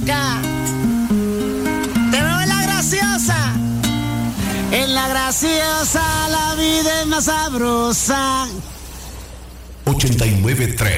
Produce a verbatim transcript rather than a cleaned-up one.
acá. Te veo en la graciosa. En la graciosa la vida es más sabrosa. ochenta y nueve punto tres